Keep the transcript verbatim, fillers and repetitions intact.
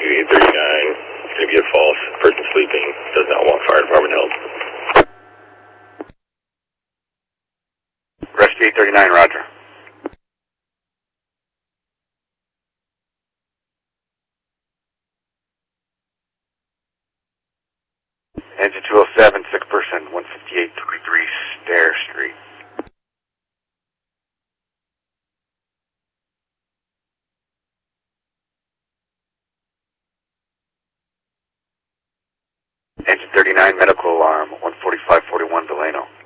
eight thirty-nine, it's going to be a false. Person sleeping, does not want fire department help. Rescue eight thirty-nine, roger. Engine two oh seven, sick person, one fifty-eight twenty-three Stair Street. Engine thirty-nine, medical alarm, one forty-five forty-one Delano.